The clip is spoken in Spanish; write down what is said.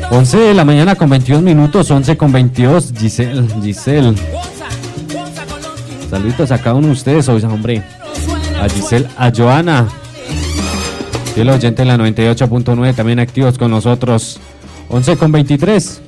11 de la mañana con 22 minutos, 11 con 22. Giselle. Saluditos a cada uno de ustedes, hombre. A Giselle, a Joana. Y el oyente en la 98.9 también activos con nosotros. 11 con 23.